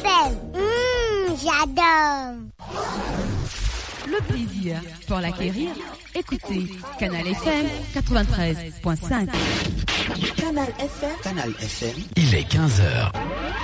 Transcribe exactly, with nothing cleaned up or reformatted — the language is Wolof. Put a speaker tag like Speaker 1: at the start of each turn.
Speaker 1: F M. Mmh, j'adore.
Speaker 2: Le plaisir pour l'acquérir, écoutez Canal F M quatre-vingt-treize point cinq.
Speaker 3: Canal F M.
Speaker 4: Canal F M.
Speaker 5: Il est quinze heures.